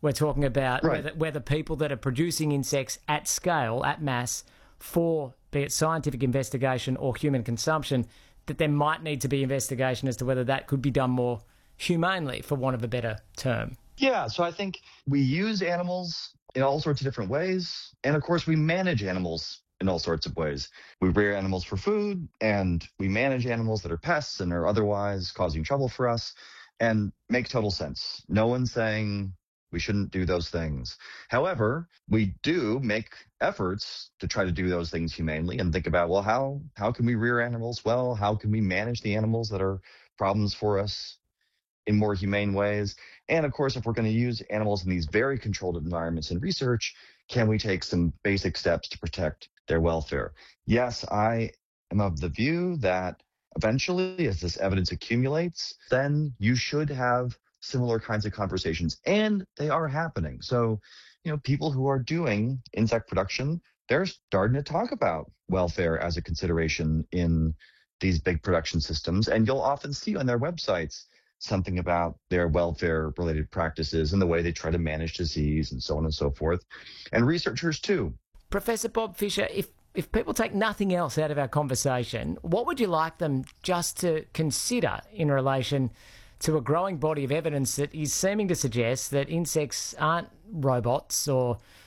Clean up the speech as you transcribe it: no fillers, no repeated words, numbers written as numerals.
We're talking about Right. whether people that are producing insects at scale, at mass, for be it scientific investigation or human consumption, that there might need to be investigation as to whether that could be done more humanely, for want of a better term. Yeah, so I think we use animals in all sorts of different ways. And of course, we manage animals in all sorts of ways. We rear animals for food, and we manage animals that are pests and are otherwise causing trouble for us, and make total sense. No one's saying we shouldn't do those things. However, we do make efforts to try to do those things humanely and think about, well, how can we rear animals well? How can we manage the animals that are problems for us in more humane ways? And of course, if we're going to use animals in these very controlled environments in research, can we take some basic steps to protect their welfare? Yes, I am of the view that eventually, as this evidence accumulates, then you should have similar kinds of conversations, and they are happening. So, people who are doing insect production, they're starting to talk about welfare as a consideration in these big production systems, and you'll often see on their websites something about their welfare related practices and the way they try to manage disease and so on and so forth. And researchers too. Professor Bob Fisher, if people take nothing else out of our conversation, what would you like them just to consider in relation to a growing body of evidence that is seeming to suggest that insects aren't robots or